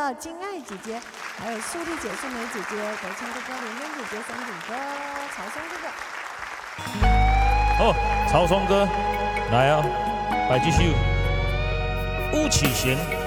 到金爱姐姐，还有苏丽姐、素梅姐姐、德清哥哥、玲玲姐姐、三井哥、曹松哥哥。 好，曹松哥，来啊，来继续。巫启贤。